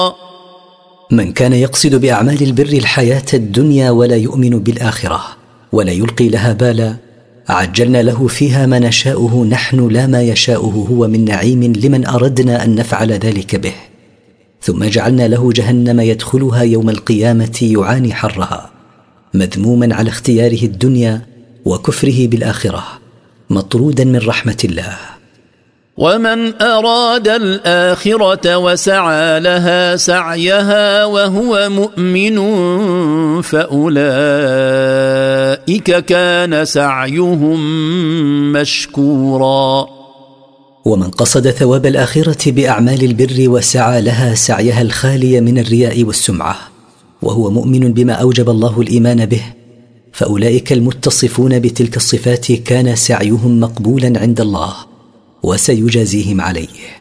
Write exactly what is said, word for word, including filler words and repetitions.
من كان يقصد بأعمال البر الحياة الدنيا ولا يؤمن بالآخرة ولا يلقي لها بالا، عجلنا له فيها ما نشاؤه نحن لا ما يشاؤه هو من نعيم لمن أردنا أن نفعل ذلك به، ثم جعلنا له جهنم يدخلها يوم القيامة يعاني حرها، مذموما على اختياره الدنيا وكفره بالآخرة، مطرودا من رحمة الله. ومن أراد الآخرة وسعى لها سعيها وهو مؤمن فأولئك كان سعيهم مشكورا. ومن قصد ثواب الآخرة بأعمال البر وسعى لها سعيها الخالي من الرياء والسمعة وهو مؤمن بما أوجب الله الإيمان به، فأولئك المتصفون بتلك الصفات كان سعيهم مقبولا عند الله وسيجازيهم عليه.